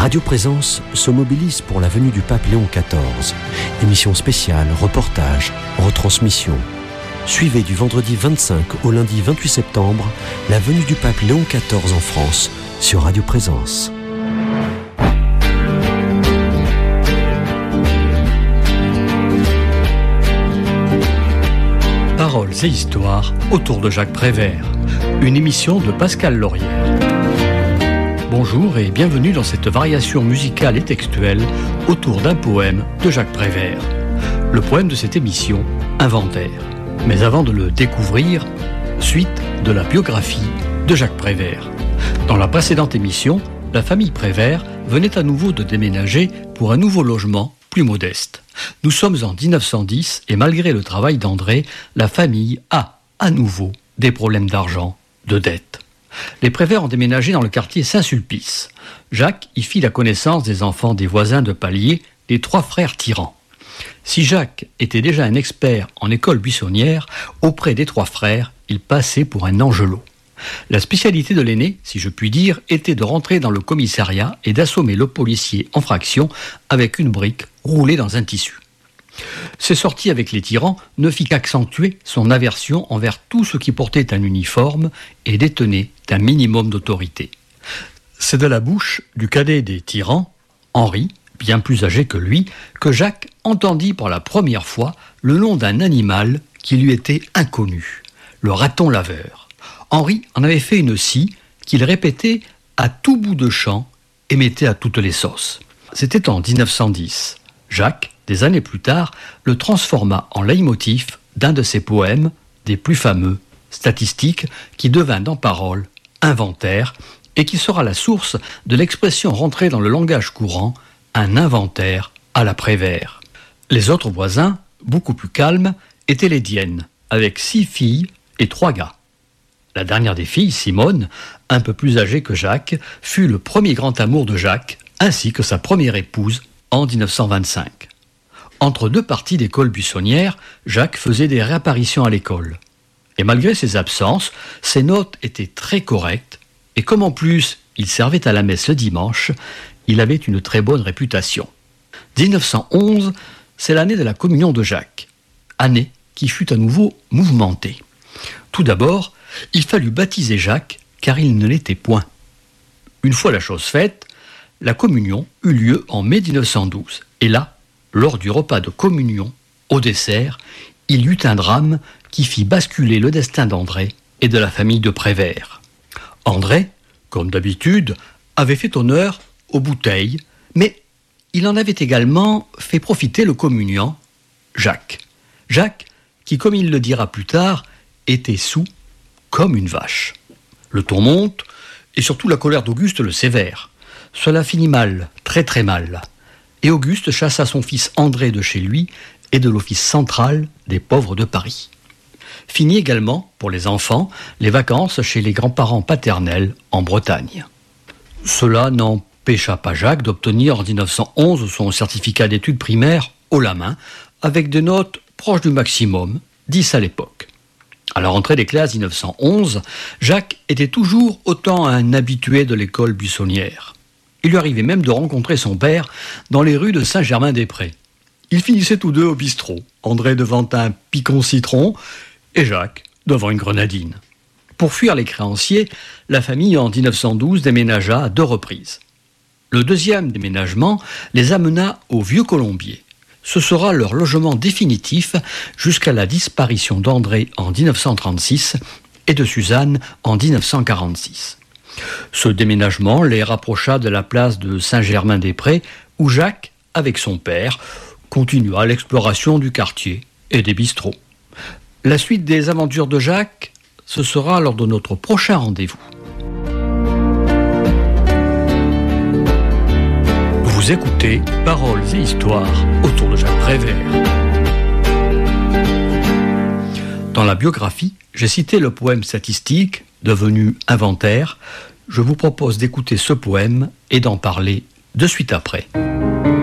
Radio Présence se mobilise pour la venue du pape Léon XIV. Émission spéciale, reportage, retransmission. Suivez du vendredi 25 au lundi 28 septembre la venue du pape Léon XIV en France sur Radio Présence. Paroles et histoires autour de Jacques Prévert, une émission de Pascal Laurière. Bonjour et bienvenue dans cette variation musicale et textuelle autour d'un poème de Jacques Prévert. Le poème de cette émission, Inventaire. Mais avant de le découvrir, suite de la biographie de Jacques Prévert. Dans la précédente émission, la famille Prévert venait à nouveau de déménager pour un nouveau logement plus modeste. Nous sommes en 1910 et malgré le travail d'André, la famille a à nouveau des problèmes d'argent, de dette. Les Prévert ont déménagé dans le quartier Saint-Sulpice. Jacques y fit la connaissance des enfants des voisins de palier, les 3 frères Tirant. Si Jacques était déjà un expert en école buissonnière, auprès des 3 frères, il passait pour un angelot. La spécialité de l'aîné, si je puis dire, était de rentrer dans le commissariat et d'assommer le policier en fraction avec une brique roulée dans un tissu. Ses sorties avec les Tirants ne fit qu'accentuer son aversion envers tout ce qui portait un uniforme et détenait un minimum d'autorité. C'est de la bouche du cadet des Tirants, Henri, bien plus âgé que lui, que Jacques entendit pour la première fois le nom d'un animal qui lui était inconnu, le raton laveur. Henri en avait fait une scie qu'il répétait à tout bout de champ et mettait à toutes les sauces. C'était en 1910. Jacques, des années plus tard, le transforma en leitmotiv d'un de ses poèmes, des plus fameux, Statistiques, qui devint dans Paroles, Inventaire, et qui sera la source de l'expression rentrée dans le langage courant, un inventaire à la Prévert. Les autres voisins, beaucoup plus calmes, étaient les Diennes, avec 6 filles et 3 gars. La dernière des filles, Simone, un peu plus âgée que Jacques, fut le premier grand amour de Jacques, ainsi que sa première épouse, en 1925. Entre 2 parties d'école buissonnière, Jacques faisait des réapparitions à l'école. Et malgré ses absences, ses notes étaient très correctes, et comme en plus il servait à la messe le dimanche, il avait une très bonne réputation. 1911, c'est l'année de la communion de Jacques, année qui fut à nouveau mouvementée. Tout d'abord, il fallut baptiser Jacques, car il ne l'était point. Une fois la chose faite, la communion eut lieu en mai 1912, et là, lors du repas de communion, au dessert, il y eut un drame qui fit basculer le destin d'André et de la famille de Prévert. André, comme d'habitude, avait fait honneur aux bouteilles, mais il en avait également fait profiter le communiant, Jacques. Jacques, qui, comme il le dira plus tard, était saoul comme une vache. Le ton monte, et surtout la colère d'Auguste le sévère. Cela finit mal, très très mal. Et Auguste chassa son fils André de chez lui et de l'office central des pauvres de Paris. Fini également, pour les enfants, les vacances chez les grands-parents paternels en Bretagne. Cela n'empêcha pas Jacques d'obtenir en 1911 son certificat d'études primaires haut la main, avec des notes proches du maximum, 10 à l'époque. À la rentrée des classes 1911, Jacques était toujours autant un habitué de l'école buissonnière. Il lui arrivait même de rencontrer son père dans les rues de Saint-Germain-des-Prés. Ils finissaient tous 2 au bistrot, André devant un picon citron et Jacques devant une grenadine. Pour fuir les créanciers, la famille en 1912 déménagea à 2 reprises. Le 2e déménagement les amena au Vieux-Colombier. Ce sera leur logement définitif jusqu'à la disparition d'André en 1936 et de Suzanne en 1946. Ce déménagement les rapprocha de la place de Saint-Germain-des-Prés où Jacques, avec son père, continua l'exploration du quartier et des bistrots. La suite des aventures de Jacques, ce sera lors de notre prochain rendez-vous. Vous écoutez Paroles et histoires autour de Jacques Prévert. Dans la biographie, j'ai cité le poème Statistique, devenu Inventaire. Je vous propose d'écouter ce poème et d'en parler de suite après.